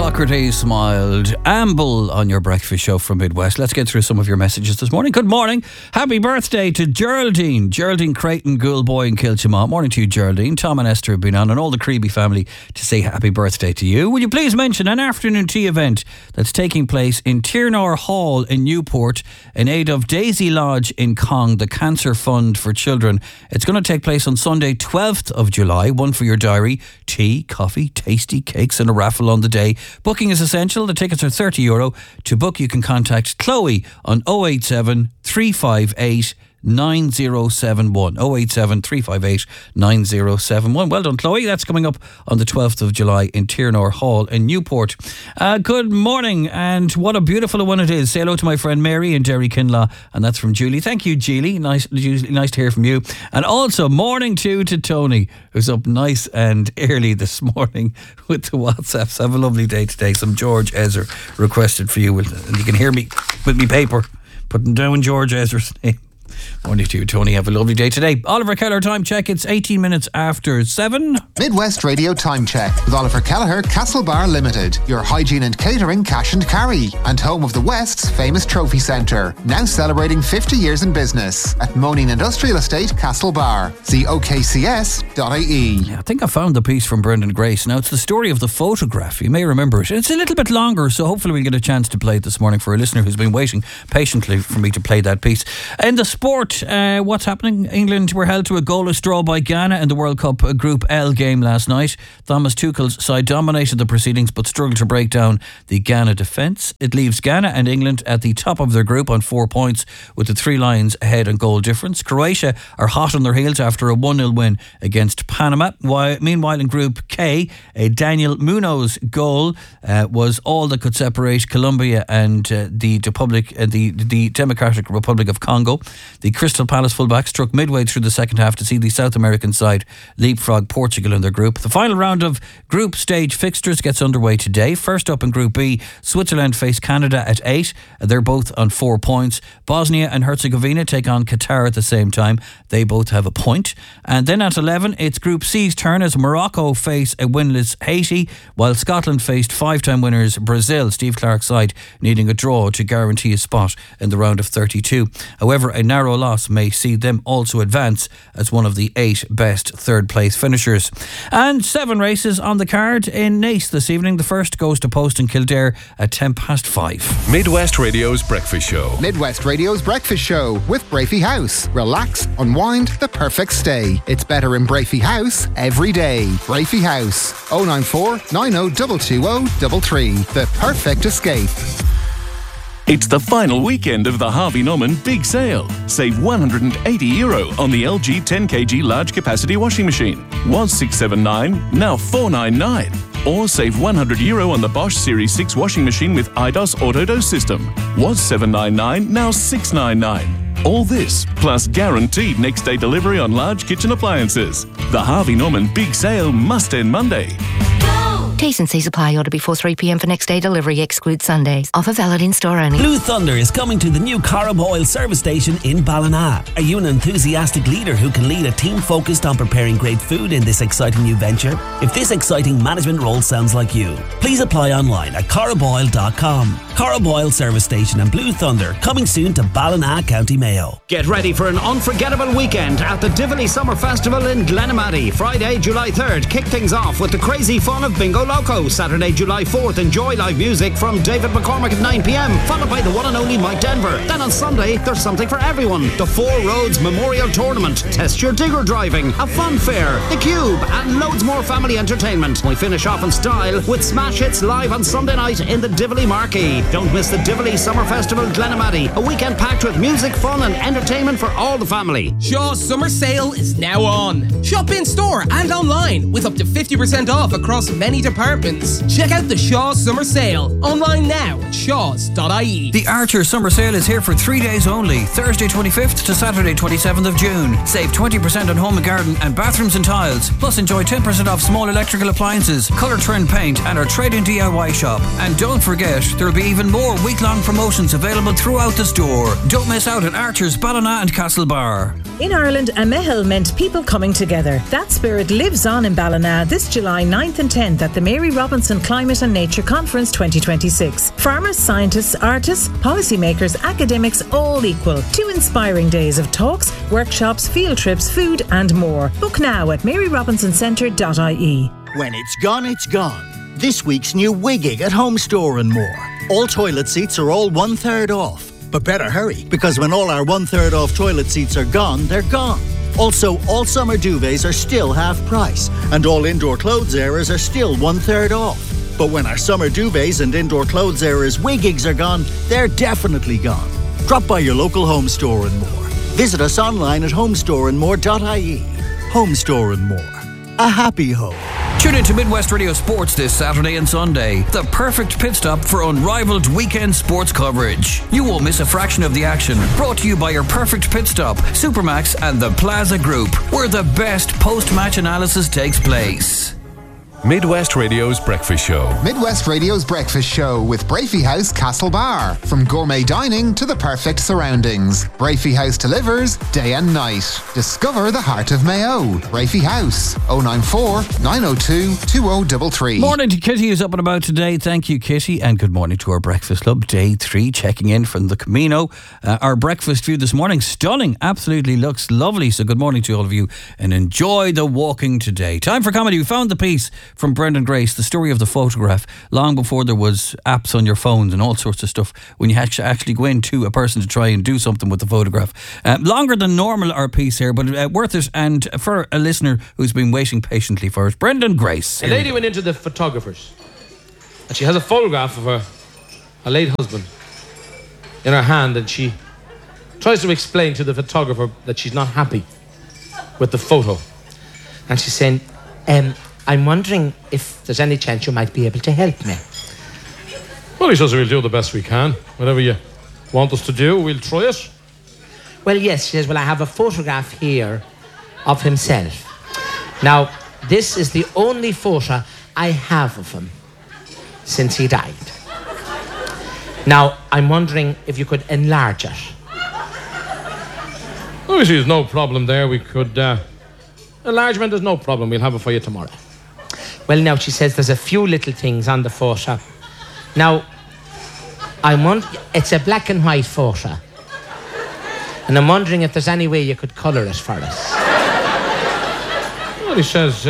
Socrates smiled. Amble on your breakfast show from Midwest. Let's get through some of your messages this morning. Good morning. Happy birthday to Geraldine. Geraldine Creighton, Ghoulboy in Kilchima. Morning to you, Geraldine. Tom and Esther have been on, and all the Creeby family to say happy birthday to you. Will you please mention an afternoon tea event that's taking place in Tirnor Hall in Newport in aid of Daisy Lodge in Cong, the Cancer Fund for Children. It's going to take place on Sunday, 12th of July. One for your diary. Tea, coffee, tasty cakes and a raffle on the day. Booking is essential. The tickets are €30. To book, you can contact Chloe on 087 358 9071. 087 358 9071. Well done, Chloe. That's coming up on the 12th of July in Tirnor Hall in Newport. Good morning, and what a beautiful one it is. Say hello to my friend Mary in Derry Kinlaw, and that's from Julie. Thank you, Julie. Nice to hear from you. And also morning to Tony, who's up nice and early this morning with the WhatsApps. Have a lovely day today. Some George Ezra requested for you, and you can hear me with me paper putting down George Ezra's name. Morning to you, Tony. Have a lovely day today. Oliver Keller time check. It's 18 minutes after 7. Midwest Radio time check with Oliver Kelleher, Castlebar Limited. Your hygiene and catering cash and carry. And home of the West's famous trophy centre. Now celebrating 50 years in business. At Moaning Industrial Estate, Castlebar. See okcs.ie. Yeah, I think I found the piece from Brendan Grace. Now, it's the story of the photograph. You may remember it. It's a little bit longer, so hopefully we'll get a chance to play it this morning for a listener who's been waiting patiently for me to play that piece. In the sport, what's happening? England were held to a goalless draw by Ghana in the World Cup Group L game last night. Thomas Tuchel's side dominated the proceedings but struggled to break down the Ghana defence. It leaves Ghana and England at the top of their group on 4 points, with the three Lions ahead on goal difference. Croatia are hot on their heels after a 1-0 win against Panama. Meanwhile, in Group K, a Daniel Munoz goal was all that could separate Colombia and the Democratic Republic of Congo. The Crystal Palace fullback struck midway through the second half to see the South American side leapfrog Portugal in their group. The final round of group stage fixtures gets underway today. First up in Group B, Switzerland face Canada at 8. They're both on 4 points. Bosnia and Herzegovina take on Qatar at the same time. They both have a point. And then at 11, it's Group C's turn as Morocco face a winless Haiti, while Scotland faced 5-time winners Brazil, Steve Clarke's side needing a draw to guarantee a spot in the round of 32. However, a narrow loss may see them also advance as one of the 8 best third place finishers. And 7 races on the card in Naas this evening. The first goes to Post in Kildare at 5:10. Midwest Radio's Breakfast Show. Midwest Radio's Breakfast Show with Brafey House. Relax, unwind, the perfect stay. It's better in Brafey House every day. Brafey House, 094 90 220 the perfect escape. It's the final weekend of the Harvey Norman Big Sale. Save €180 on the LG 10kg large capacity washing machine. Was $679, now $499. Or save €100 on the Bosch Series 6 washing machine with IDOS Autodose system. Was $799, now $699. All this, plus guaranteed next day delivery on large kitchen appliances. The Harvey Norman Big Sale must end Monday. T's and C's apply. Order before 3 p.m. for next day delivery. Exclude Sundays. Offer valid in store only. Blue Thunder is coming to the new Corrib Oil service station in Ballina. Are you an enthusiastic leader who can lead a team focused on preparing great food in this exciting new venture? If this exciting management role sounds like you, please apply online at corriboil.com. Corrib Oil service station and Blue Thunder coming soon to Ballina, County Mayo. Get ready for an unforgettable weekend at the Tivoli Summer Festival in Glenamaddy. Friday, July 3rd. Kick things off with the crazy fun of Bingo Loco. Saturday, July 4th, enjoy live music from David McCormick at 9 p.m, followed by the one and only Mike Denver. Then on Sunday, there's something for everyone. The Four Roads Memorial Tournament. Test your digger driving, a fun fair, the Cube, and loads more family entertainment. We finish off in style with Smash Hits live on Sunday night in the Tivoli Marquee. Don't miss the Tivoli Summer Festival Glenamaddy, a weekend packed with music, fun and entertainment for all the family. Shaw's summer sale is now on. Shop in store and online with up to 50% off across many departments. Check out the Shaw's summer sale online now at shaws.ie. The Archer summer sale is here for 3 days only, Thursday 25th to Saturday 27th of June. Save 20% on home and garden and bathrooms and tiles. Plus enjoy 10% off small electrical appliances, colour trend paint and our trade-in DIY shop. And don't forget, there'll be even more week-long promotions available throughout the store. Don't miss out at Archer's Ballina and Castlebar. In Ireland, a mehel meant people coming together. That spirit lives on in Ballina this July 9th and 10th at the Mary Robinson Climate and Nature Conference 2026. Farmers, scientists, artists, policymakers, academics, all equal. 2 inspiring days of talks, workshops, field trips, food and more. Book now at maryrobinson-centre.ie. When it's gone, it's gone. This week's new Wiggig at Home Store and more. All toilet seats are all 1/3 off. But better hurry, because when all our 1/3 off toilet seats are gone, they're gone. Also, all summer duvets are still half price, and all indoor clothes areas are still 1/3 off. But when our summer duvets and indoor clothes areas Wiggigs are gone, they're definitely gone. Drop by your local Home Store and more. Visit us online at homestoreandmore.ie. Home Store and More. A happy home. Tune in to Midwest Radio Sports this Saturday and Sunday. The perfect pit stop for unrivaled weekend sports coverage. You won't miss a fraction of the action. Brought to you by your perfect pit stop, Supermax and the Plaza Group, where the best post-match analysis takes place. Midwest Radio's Breakfast Show. Midwest Radio's Breakfast Show with Brafey House Castlebar. From gourmet dining to the perfect surroundings, Brafey House delivers day and night. Discover the heart of Mayo. Brafey House, 094 902 2033. Morning to Kitty, who's up and about today. Thank you, Kitty, and good morning to our Breakfast Club. Day 3, checking in from the Camino. Our breakfast view this morning, stunning, absolutely looks lovely. So good morning to all of you and enjoy the walking today. Time for comedy. We found the piece from Brendan Grace, the story of the photograph, long before there was apps on your phones and all sorts of stuff, when you had to actually go into a person to try and do something with the photograph. Longer than normal, our piece here, but worth it, and for a listener who's been waiting patiently for it. Brendan Grace. A lady went into the photographers and she has a photograph of her late husband in her hand, and she tries to explain to the photographer that she's not happy with the photo, and she's saying, I'm wondering if there's any chance you might be able to help me. Well, he says we'll do the best we can. Whatever you want us to do, we'll try it. Well, yes, she says, well, I have a photograph here of himself. Now, this is the only photo I have of him since he died. Now, I'm wondering if you could enlarge it. Obviously, there's no problem there. We could... enlargement, there's no problem. We'll have it for you tomorrow. Well, now, she says there's a few little things on the photo. Now, it's a black and white photo. And I'm wondering if there's any way you could colour it for us. Well, he says,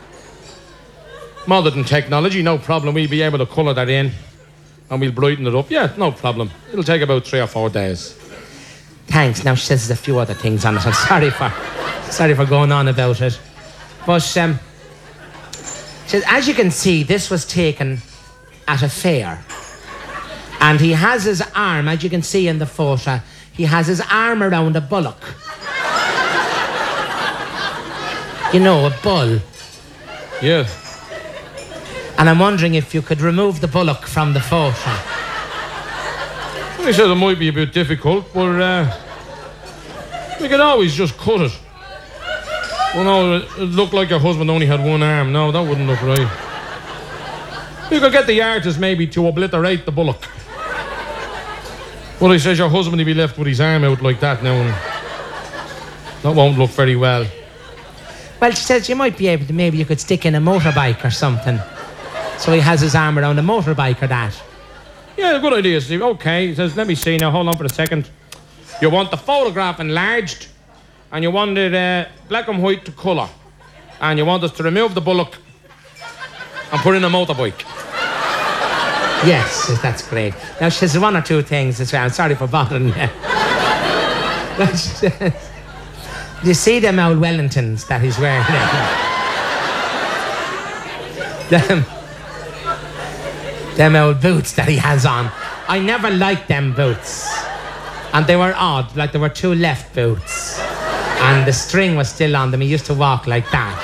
modern technology, no problem. We'll be able to colour that in and we'll brighten it up. Yeah, no problem. It'll take about 3 or 4 days. Thanks. Now, she says there's a few other things on it. I'm sorry for going on about it. But, she says, as you can see, this was taken at a fair. And he has his arm, as you can see in the photo, he has his arm around a bullock. You know, a bull. Yeah. And I'm wondering if you could remove the bullock from the photo. Well, he says it might be a bit difficult, but we could always just cut it. Well, no, it looked like your husband only had one arm. No, that wouldn't look right. You could get the artist maybe to obliterate the bullock. Well, he says your husband will be left with his arm out like that now, and that won't look very well. Well, she says you might be able to, maybe you could stick in a motorbike or something. So he has his arm around a motorbike or that. Yeah, good idea, Steve. Okay, he says, let me see now, hold on for a second. You want the photograph enlarged, and you want it black and white to colour, and you want us to remove the bullock and put in a motorbike. Yes, that's great. Now, she says 1 or 2 things as well. I'm sorry for bothering you. Do you see them old Wellingtons that he's wearing there? them old boots that he has on. I never liked them boots. And they were odd, like there were 2 left boots. And the string was still on them. He used to walk like that.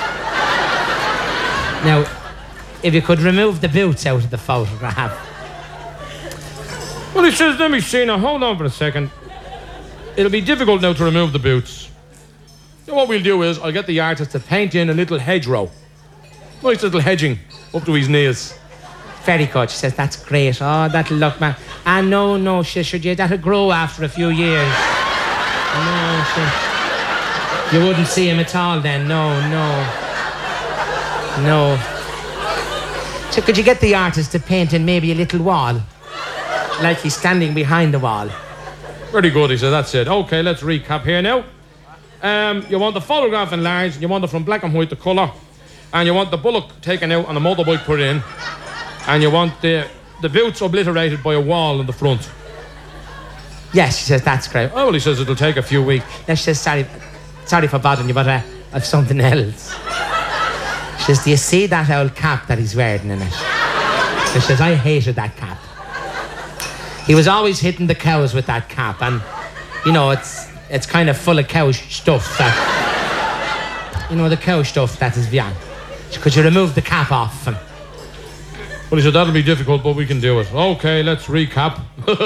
Now, if you could remove the boots out of the photograph. Well, he says, let me see now, hold on for a second. It'll be difficult now to remove the boots. So what we'll do is, I'll get the artist to paint in a little hedgerow. Nice little hedging up to his knees. Very good. She says, that's great. Oh, that'll look, man. And no, she said, yeah, that'll grow after a few years. No, you wouldn't see him at all then. No. So could you get the artist to paint in maybe a little wall? Like he's standing behind the wall. Very good, he said, that's it. Okay, let's recap here now. You want the photograph enlarged, you want it from black and white to colour, and you want the bullock taken out and the motorbike put in, and you want the boots obliterated by a wall in the front. Yes, she says, that's great. Oh, well, he says it'll take a few weeks. No, she says, sorry for bothering you, but I've something else. She says, do you see that old cap that he's wearing in it? She says, I hated that cap. He was always hitting the cows with that cap, and, you know, it's kind of full of cow stuff that, you know, the cow stuff that is beyond. Could you remove the cap off? And well, he said, that'll be difficult, but we can do it. Okay, let's recap.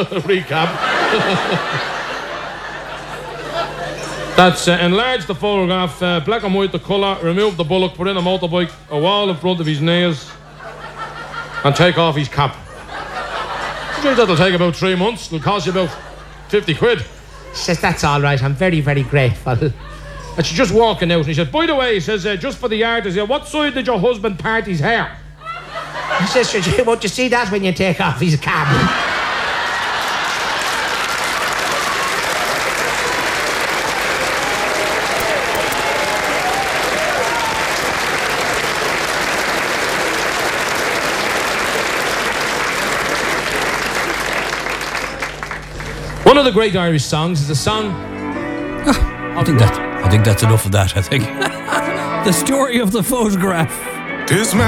That's enlarge the photograph, black and white the colour, remove the bullock, put in a motorbike, a wall in front of his knees, and take off his cap. That'll take about 3 months. It'll cost you about 50 quid. She says, that's all right, I'm very, very grateful. And she's just walking out, and he said, by the way, he says, just for the artist, what side did your husband part his hair? He says, won't you see that when you take off his cap? One of the great Irish songs is a song... I think that's enough of that, I think. The story of the photograph.